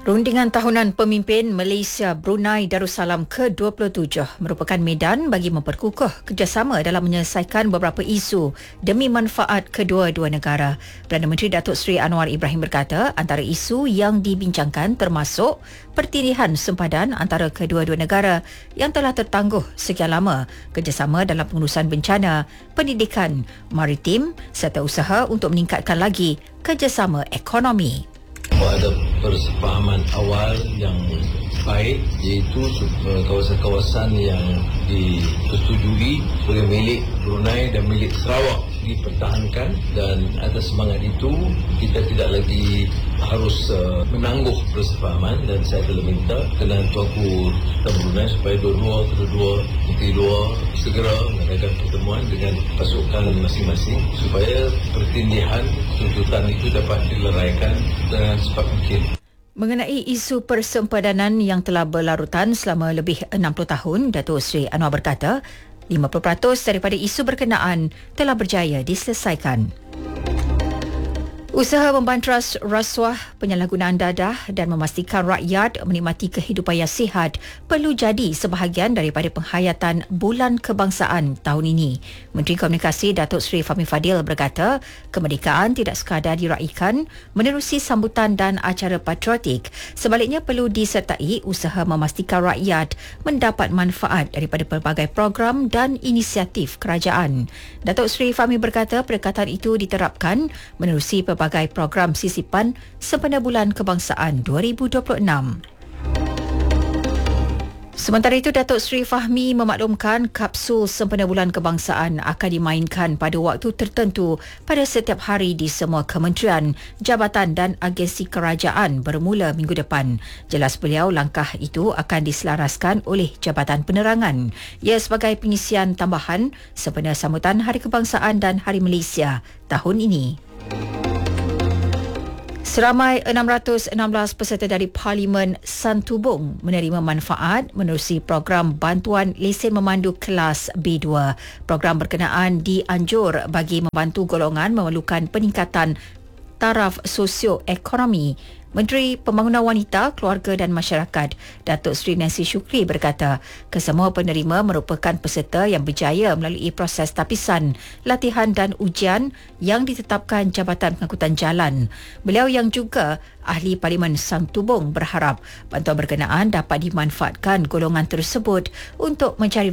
Rundingan tahunan pemimpin Malaysia Brunei Darussalam ke-27 merupakan medan bagi memperkukuh kerjasama dalam menyelesaikan beberapa isu demi manfaat kedua-dua negara. Perdana Menteri Datuk Seri Anwar Ibrahim berkata antara isu yang dibincangkan termasuk pertindihan sempadan antara kedua-dua negara yang telah tertangguh sekian lama, kerjasama dalam pengurusan bencana, pendidikan, maritim serta usaha untuk meningkatkan lagi kerjasama ekonomi. Ada persefahaman awal yang baik, iaitu kawasan-kawasan yang dipersetujui sebagai milik Brunei dan milik Sarawak dipertahankan, dan atas semangat itu kita tidak lagi harus menangguh persefahaman, dan saya telah minta Perdana Tuanku dan Brunei supaya kedua-dua Menteri Luar segera mengadakan pertemuan dengan pasukan masing-masing supaya pertindihan tuntutan itu dapat dileraikan dengan cepat mungkin. Mengenai isu persempadanan yang telah berlarutan selama lebih 60 tahun, Datuk Seri Anwar berkata 50% daripada isu berkenaan telah berjaya diselesaikan. Usaha membantras rasuah, penyalahgunaan dadah dan memastikan rakyat menikmati kehidupan yang sihat perlu jadi sebahagian daripada penghayatan Bulan Kebangsaan tahun ini. Menteri Komunikasi Datuk Seri Fahmi Fadil berkata, kemerdekaan tidak sekadar diraikan menerusi sambutan dan acara patriotik. Sebaliknya perlu disertai usaha memastikan rakyat mendapat manfaat daripada pelbagai program dan inisiatif kerajaan. Datuk Seri Fahmi berkata pendekatan itu diterapkan menerusi pelbagai program sisipan sempena Bulan Kebangsaan 2026. Sementara itu, Datuk Seri Fahmi memaklumkan kapsul sempena Bulan Kebangsaan akan dimainkan pada waktu tertentu pada setiap hari di semua kementerian, jabatan dan agensi kerajaan bermula minggu depan. Jelas beliau, langkah itu akan diselaraskan oleh Jabatan Penerangan. Ia sebagai pengisian tambahan sempena sambutan Hari Kebangsaan dan Hari Malaysia tahun ini. Seramai 616 peserta dari Parlimen Santubong menerima manfaat menerusi program bantuan lesen memandu kelas B2. Program berkenaan dianjur bagi membantu golongan memerlukan peningkatan taraf sosioekonomi. Menteri Pembangunan Wanita, Keluarga dan Masyarakat, Datuk Seri Nancy Shukri berkata, kesemua penerima merupakan peserta yang berjaya melalui proses tapisan, latihan dan ujian yang ditetapkan Jabatan Pengangkutan Jalan. Beliau yang juga ahli Parlimen Santubong berharap bantuan berkenaan dapat dimanfaatkan golongan tersebut untuk mencari